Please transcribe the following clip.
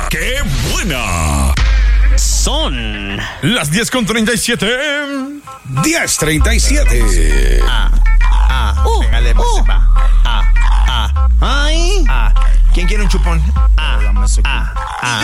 ¡Qué buena! Son las 10:37. 10:37. Pégale, va. Ay. ¿Quién quiere un chupón?